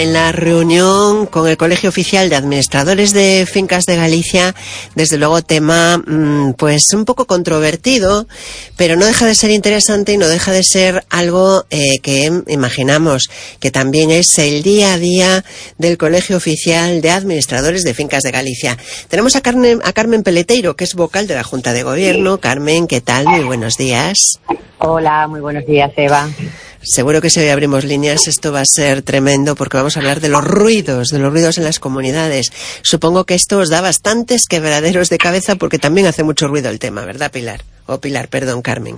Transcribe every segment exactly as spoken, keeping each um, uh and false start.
En la reunión con el Colegio Oficial de Administradores de Fincas de Galicia, desde luego tema pues un poco controvertido, pero no deja de ser interesante y no deja de ser algo eh, que imaginamos que también es el día a día del Colegio Oficial de Administradores de Fincas de Galicia. Tenemos a Carmen, a Carmen Peleteiro, que es vocal de la Junta de Gobierno. Carmen, ¿qué tal? Muy buenos días. Hola, muy buenos días, Eva. Seguro que si hoy abrimos líneas esto va a ser tremendo, porque vamos a hablar de los ruidos, de los ruidos en las comunidades. Supongo que esto os da bastantes quebraderos de cabeza, porque también hace mucho ruido el tema, ¿verdad, Pilar? O Pilar, perdón, Carmen.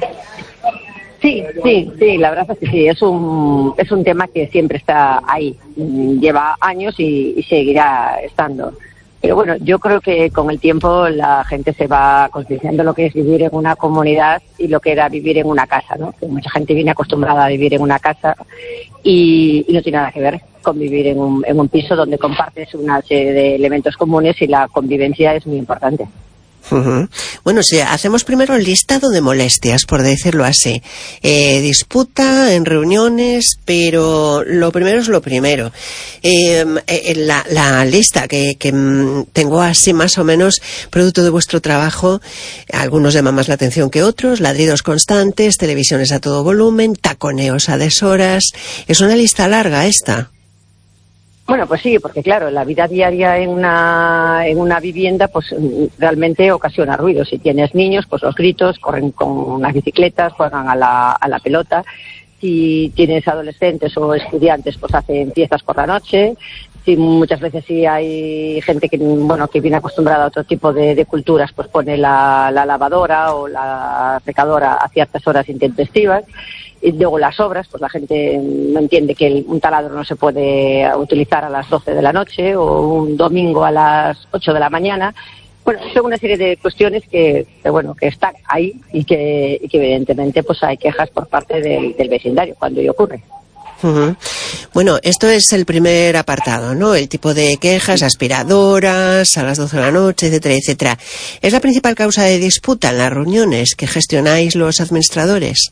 Sí, sí, sí, la verdad es que sí, es un, es un tema que siempre está ahí, lleva años y, y seguirá estando. Pero bueno, yo creo que con el tiempo la gente se va concienciando lo que es vivir en una comunidad y lo que era vivir en una casa, ¿no? Que mucha gente viene acostumbrada a vivir en una casa y, y no tiene nada que ver con vivir en un, en un piso donde compartes una serie de elementos comunes y la convivencia es muy importante. Uh-huh. Bueno, si hacemos primero el listado de molestias, por decirlo así. Eh, disputa en reuniones, pero lo primero es lo primero. Eh, eh, la, la lista que, que tengo así más o menos, producto de vuestro trabajo, algunos llaman más la atención que otros: ladridos constantes, televisiones a todo volumen, taconeos a deshoras. Es una lista larga esta. Bueno, pues sí, porque claro, la vida diaria en una en una vivienda pues realmente ocasiona ruido. Si tienes niños, pues los gritos, corren con unas bicicletas, juegan a la, a la pelota. Si tienes adolescentes o estudiantes, pues hacen fiestas por la noche. Si muchas veces sí hay gente que bueno que viene acostumbrada a otro tipo de, de culturas, pues pone la, la lavadora o la secadora a ciertas horas intempestivas. Y luego las obras, pues la gente no entiende que el, un taladro no se puede utilizar a las doce de la noche o un domingo a las ocho de la mañana. Bueno, son una serie de cuestiones que, que bueno, que están ahí y que, y que evidentemente pues hay quejas por parte del, del vecindario cuando ello ocurre. Uh-huh. Bueno, esto es el primer apartado, ¿no? El tipo de quejas, aspiradoras a las doce de la noche, etcétera, etcétera. ¿Es la principal causa de disputa en las reuniones que gestionáis los administradores?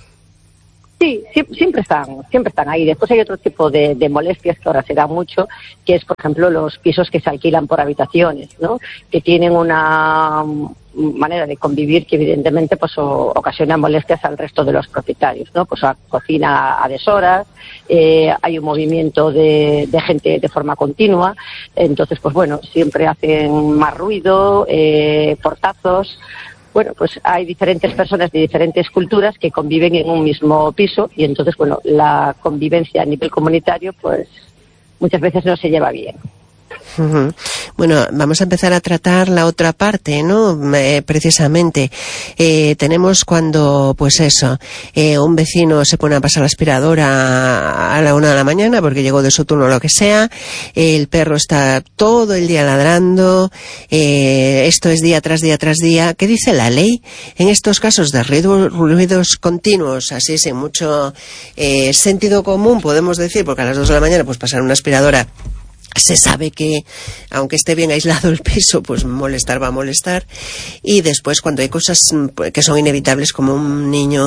Sí, siempre están, siempre están ahí. Después hay otro tipo de, de molestias que ahora se da mucho, que es, por ejemplo, los pisos que se alquilan por habitaciones, ¿no? Que tienen una manera de convivir que evidentemente pues o, ocasiona molestias al resto de los propietarios, ¿no? Pues a cocina a deshoras, eh, hay un movimiento de, de gente de forma continua, entonces pues bueno, siempre hacen más ruido, eh, portazos. Bueno, pues hay diferentes personas de diferentes culturas que conviven en un mismo piso y entonces, bueno, la convivencia a nivel comunitario, pues muchas veces no se lleva bien. Uh-huh. Bueno, vamos a empezar a tratar la otra parte, ¿no? Eh, precisamente eh, tenemos cuando, pues eso, eh, un vecino se pone a pasar la aspiradora a la una de la mañana porque llegó de su turno o lo que sea, eh, el perro está todo el día ladrando, eh, esto es día tras día tras día. ¿Qué dice la ley en estos casos de ruido, ruidos continuos, así sin mucho eh, sentido común, podemos decir, porque a las dos de la mañana pues pasar una aspiradora, se sabe que, aunque esté bien aislado el piso, pues molestar va a molestar. Y después, cuando hay cosas que son inevitables, como un niño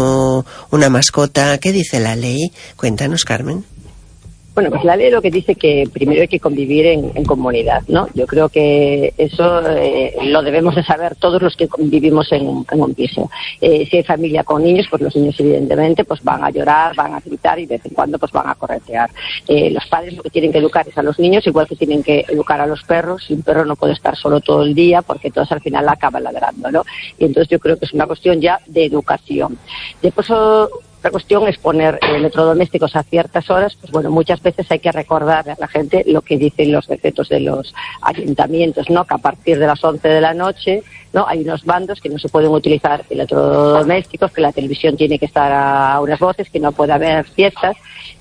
o una mascota, ¿qué dice la ley? Cuéntanos, Carmen. Bueno, pues la ley lo que dice que primero hay que convivir en, en comunidad, ¿no? Yo creo que eso eh, lo debemos de saber todos los que vivimos en, en un piso. Eh, si hay familia con niños, pues los niños evidentemente pues van a llorar, van a gritar y de vez en cuando pues van a corretear. Eh, los padres lo que tienen que educar es a los niños, igual que tienen que educar a los perros. Y un perro no puede estar solo todo el día porque todos al final acaban ladrando, ¿no? Y entonces yo creo que es una cuestión ya de educación. Después otra cuestión es poner electrodomésticos a ciertas horas. Pues bueno, muchas veces hay que recordar a la gente lo que dicen los decretos de los ayuntamientos, ¿no? Que a partir de las once de la noche, ¿no? Hay unos bandos que no se pueden utilizar electrodomésticos, que la televisión tiene que estar a unas voces, que no puede haber fiestas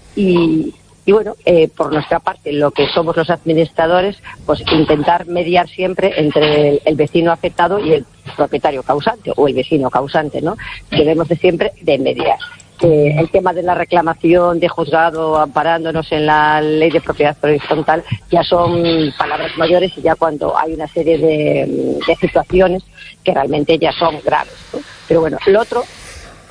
y... Y bueno, eh, por nuestra parte, lo que somos los administradores, pues intentar mediar siempre entre el, el vecino afectado y el propietario causante, o el vecino causante, ¿no? Debemos de siempre de mediar. Eh, el tema de la reclamación de juzgado amparándonos en la ley de propiedad horizontal ya son palabras mayores y ya cuando hay una serie de, de situaciones que realmente ya son graves, ¿no? Pero bueno, lo otro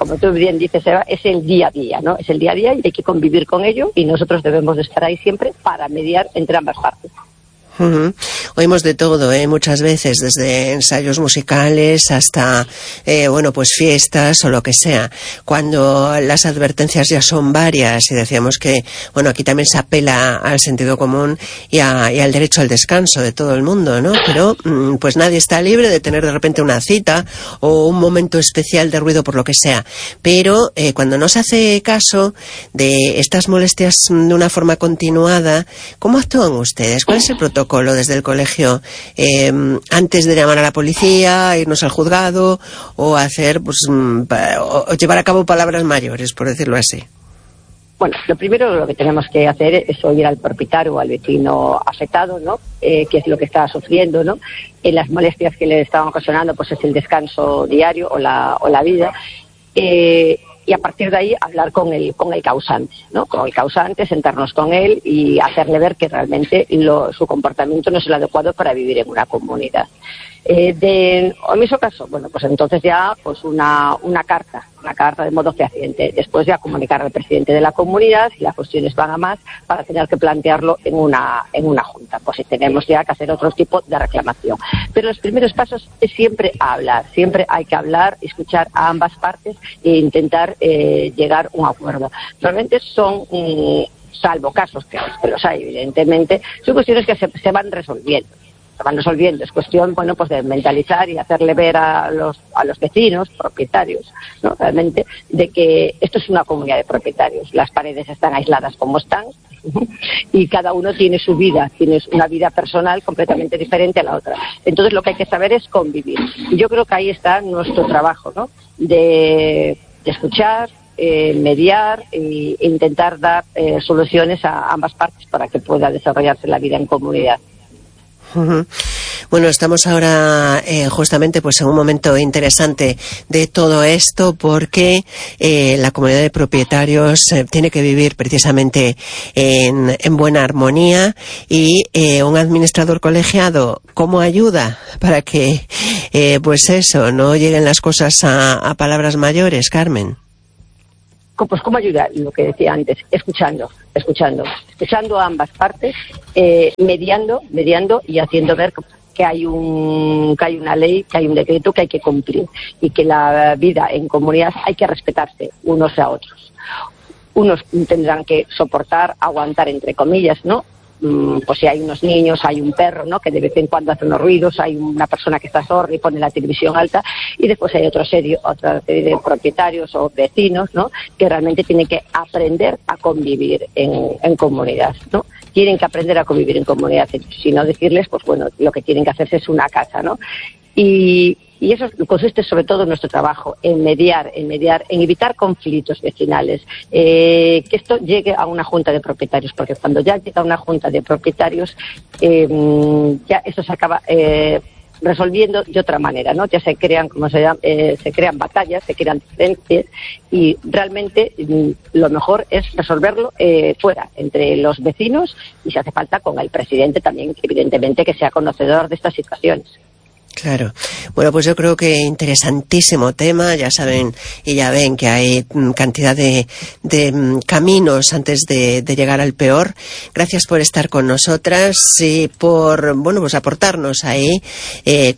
como tú bien dices, Eva, es el día a día, ¿no? Es el día a día y hay que convivir con ello y nosotros debemos de estar ahí siempre para mediar entre ambas partes. Uh-huh. Oímos de todo, ¿eh? Muchas veces, desde ensayos musicales hasta, eh, bueno, pues fiestas o lo que sea. Cuando las advertencias ya son varias y decíamos que, bueno, aquí también se apela al sentido común y, a, y al derecho al descanso de todo el mundo, ¿no? Pero, pues nadie está libre de tener de repente una cita o un momento especial de ruido por lo que sea. Pero eh, cuando no se hace caso de estas molestias de una forma continuada, ¿cómo actúan ustedes? ¿Cuál es el protocolo desde el colegio eh, antes de llamar a la policía, irnos al juzgado o hacer, pues, o, o llevar a cabo palabras mayores, por decirlo así? Bueno, lo primero lo que tenemos que hacer es oír al propietario o al vecino afectado, ¿no? Eh, qué es lo que está sufriendo, ¿no? En las molestias que le estaban ocasionando, pues es el descanso diario o la, o la vida. Eh, y a partir de ahí hablar con el con el causante, ¿no? Con el causante, sentarnos con él y hacerle ver que realmente lo, su comportamiento no es el adecuado para vivir en una comunidad. Eh, de, en mi caso, bueno, pues entonces ya pues una, una carta, una carta de modo fehaciente. Después ya comunicar al presidente de la comunidad si las cuestiones van a más para tener que plantearlo en una, en una junta, pues si tenemos ya que hacer otro tipo de reclamación. Pero los primeros pasos es siempre hablar, siempre hay que hablar, escuchar a ambas partes e intentar eh, llegar a un acuerdo. Realmente son, mm, salvo casos que, que los hay evidentemente, son cuestiones que se, se van resolviendo. van resolviendo. Es cuestión, bueno, pues de mentalizar y hacerle ver a los a los vecinos, propietarios, ¿no? Realmente, de que esto es una comunidad de propietarios. Las paredes están aisladas como están y cada uno tiene su vida, tiene una vida personal completamente diferente a la otra. Entonces lo que hay que saber es convivir. Y yo creo que ahí está nuestro trabajo, ¿no? De, de escuchar, Eh, mediar e intentar dar eh, soluciones a ambas partes para que pueda desarrollarse la vida en comunidad. Uh-huh. Bueno, estamos ahora eh, justamente pues en un momento interesante de todo esto porque eh, la comunidad de propietarios eh, tiene que vivir precisamente en, en buena armonía y eh, un administrador colegiado, ¿cómo ayuda para que eh, pues eso, no lleguen las cosas a, a palabras mayores, Carmen? Pues cómo ayudar, lo que decía antes, escuchando, escuchando, escuchando a ambas partes, eh, mediando, mediando y haciendo ver que hay un, que hay una ley, que hay un decreto que hay que cumplir y que la vida en comunidad hay que respetarse unos a otros. Unos tendrán que soportar, aguantar entre comillas, ¿no? Pues si hay unos niños, hay un perro, ¿no? Que de vez en cuando hace unos ruidos, hay una persona que está sorda y pone la televisión alta, y después hay otro serie, otra serie de propietarios o vecinos, ¿no? Que realmente tienen que aprender a convivir en, en comunidad, ¿no? Tienen que aprender a convivir en comunidad, si no decirles, pues bueno, lo que tienen que hacerse es una casa, ¿no? Y Y eso consiste sobre todo en nuestro trabajo, en mediar, en mediar, en evitar conflictos vecinales, eh, que esto llegue a una junta de propietarios, porque cuando ya llega a una junta de propietarios, eh, ya eso se acaba eh, resolviendo de otra manera, ¿no? Ya se crean, como se llama, eh, se crean batallas, se crean diferencias, y realmente mm, lo mejor es resolverlo eh, fuera, entre los vecinos, y si hace falta con el presidente también, evidentemente, que sea conocedor de estas situaciones. Claro. Bueno, pues yo creo que interesantísimo tema. Ya saben y ya ven que hay cantidad de, de caminos antes de, de llegar al peor. Gracias por estar con nosotras y por, bueno, pues aportarnos ahí eh,